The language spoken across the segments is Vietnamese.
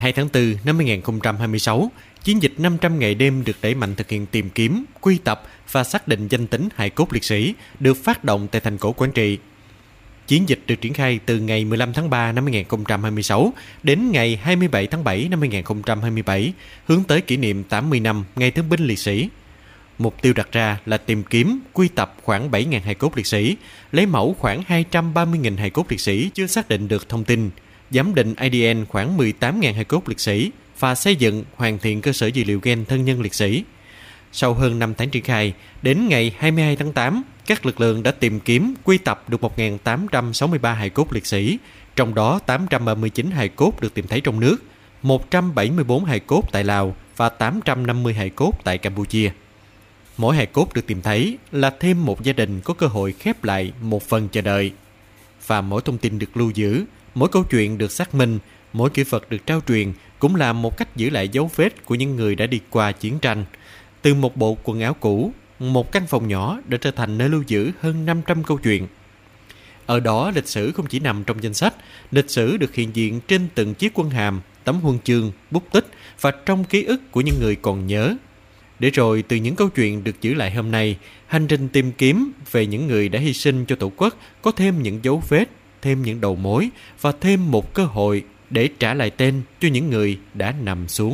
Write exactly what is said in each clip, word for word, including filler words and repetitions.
hai tháng tư năm hai nghìn không trăm hai mươi sáu, chiến dịch năm trăm ngày đêm được đẩy mạnh thực hiện tìm kiếm, quy tập và xác định danh tính hài cốt liệt sĩ được phát động tại thành cổ Quảng Trị. Chiến dịch được triển khai từ ngày mười lăm tháng ba năm hai nghìn không trăm hai mươi sáu đến ngày hai mươi bảy tháng bảy năm hai nghìn không trăm hai mươi bảy, hướng tới kỷ niệm tám mươi năm Ngày Thương binh Liệt sĩ. Mục tiêu đặt ra là tìm kiếm, quy tập khoảng bảy nghìn hài cốt liệt sĩ, lấy mẫu khoảng hai trăm ba mươi nghìn hài cốt liệt sĩ chưa xác định được thông tin, giám định a đê en khoảng mười tám nghìn hài cốt liệt sĩ và xây dựng, hoàn thiện cơ sở dữ liệu gen thân nhân liệt sĩ. Sau hơn năm tháng triển khai, đến ngày hai mươi hai tháng tám, các lực lượng đã tìm kiếm, quy tập được một nghìn tám trăm sáu mươi ba hài cốt liệt sĩ, trong đó tám trăm ba mươi chín hài cốt được tìm thấy trong nước, một trăm bảy mươi tư hài cốt tại Lào và tám trăm năm mươi hài cốt tại Campuchia. Mỗi hài cốt được tìm thấy là thêm một gia đình có cơ hội khép lại một phần chờ đợi. Và mỗi thông tin được lưu giữ, mỗi câu chuyện được xác minh, mỗi kỷ vật được trao truyền cũng là một cách giữ lại dấu vết của những người đã đi qua chiến tranh. Từ một bộ quần áo cũ, một căn phòng nhỏ đã trở thành nơi lưu giữ hơn năm trăm câu chuyện. Ở đó, lịch sử không chỉ nằm trong danh sách, lịch sử được hiện diện trên từng chiếc quân hàm, tấm huân chương, bút tích và trong ký ức của những người còn nhớ. Để rồi từ những câu chuyện được giữ lại hôm nay, hành trình tìm kiếm về những người đã hy sinh cho Tổ quốc có thêm những dấu vết, thêm những đầu mối và thêm một cơ hội để trả lại tên cho những người đã nằm xuống.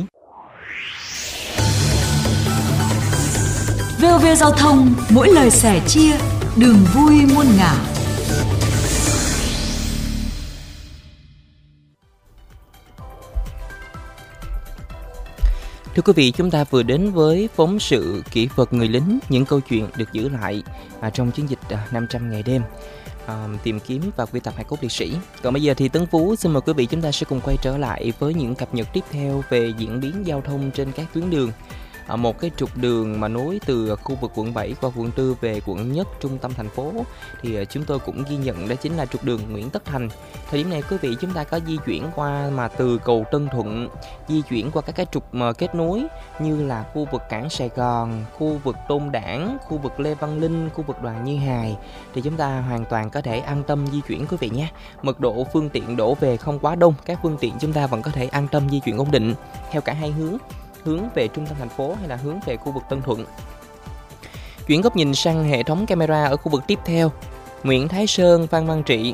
vê o vê Giao thông, mỗi lời sẻ chia, đường vui muôn ngả. Thưa quý vị, chúng ta vừa đến với phóng sự kỷ vật người lính, những câu chuyện được giữ lại à, trong chiến dịch à, năm trăm ngày đêm à, tìm kiếm và quy tập hài cốt liệt sĩ. Còn bây giờ thì Tấn Phú xin mời quý vị chúng ta sẽ cùng quay trở lại với những cập nhật tiếp theo về diễn biến giao thông trên các tuyến đường. À, một cái trục đường mà nối từ khu vực quận bảy qua quận tư về quận nhất trung tâm thành phố thì à, chúng tôi cũng ghi nhận đó chính là trục đường Nguyễn Tất Thành. Thời điểm này quý vị chúng ta có di chuyển qua mà từ cầu Tân Thuận, di chuyển qua các cái trục mà kết nối như là khu vực cảng Sài Gòn, khu vực Tôn Đản, khu vực Lê Văn Linh, khu vực Đoàn Như Hài thì chúng ta hoàn toàn có thể an tâm di chuyển quý vị nhé. Mật độ phương tiện đổ về không quá đông, các phương tiện chúng ta vẫn có thể an tâm di chuyển ổn định theo cả hai hướng, hướng về trung tâm thành phố hay là hướng về khu vực Tân Thuận. Chuyển góc nhìn sang hệ thống camera ở khu vực tiếp theo, Nguyễn Thái Sơn, Phan Văn Trị.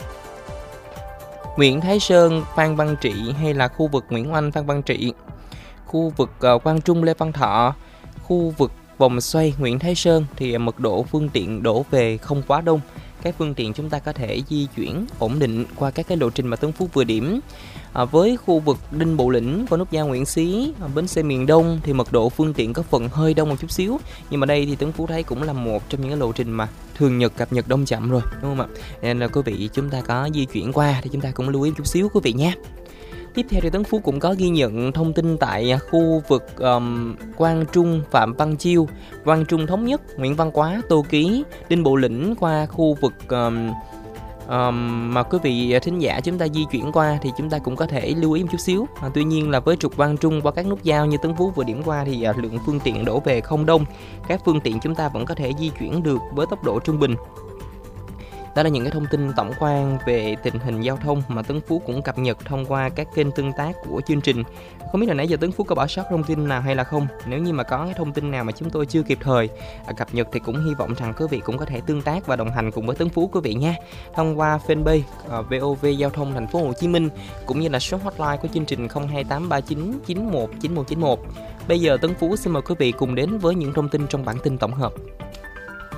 Nguyễn Thái Sơn, Phan Văn Trị hay là khu vực Nguyễn Oanh, Phan Văn Trị, khu vực uh, Quang Trung, Lê Văn Thọ, khu vực vòng xoay Nguyễn Thái Sơn thì mật độ phương tiện đổ về không quá đông. Các phương tiện chúng ta có thể di chuyển ổn định qua các cái lộ trình mà Tấn Phú vừa điểm. À, với khu vực Đinh Bộ Lĩnh và nút giao Nguyễn Xí, à, bến xe miền Đông thì mật độ phương tiện có phần hơi đông một chút xíu. Nhưng mà đây thì Tấn Phú thấy cũng là một trong những cái lộ trình mà thường nhật cập nhật đông chậm rồi, đúng không ạ? Nên là quý vị chúng ta có di chuyển qua thì chúng ta cũng lưu ý một chút xíu quý vị nhé. Tiếp theo thì Tấn Phú cũng có ghi nhận thông tin tại khu vực um, Quang Trung, Phạm Văn Chiêu, Quang Trung Thống Nhất, Nguyễn Văn Quá, Tô Ký, Đinh Bộ Lĩnh qua khu vực um, um, mà quý vị thính giả chúng ta di chuyển qua thì chúng ta cũng có thể lưu ý một chút xíu. À, tuy nhiên là với trục Quang Trung qua các nút giao như Tấn Phú vừa điểm qua thì uh, lượng phương tiện đổ về không đông. Các phương tiện chúng ta vẫn có thể di chuyển được với tốc độ trung bình. Đó là những cái thông tin tổng quan về tình hình giao thông mà Tấn Phú cũng cập nhật thông qua các kênh tương tác của chương trình. Không biết là nãy giờ Tấn Phú có bỏ sót thông tin nào hay là không? Nếu như mà có cái thông tin nào mà chúng tôi chưa kịp thời cập nhật thì cũng hy vọng rằng quý vị cũng có thể tương tác và đồng hành cùng với Tấn Phú quý vị nha. Thông qua fanpage uh, vê o vê Giao thông Thành phố Hồ Chí Minh cũng như là số hotline của chương trình không hai tám ba chín chín một chín một chín một. Bây giờ Tấn Phú xin mời quý vị cùng đến với những thông tin trong bản tin tổng hợp.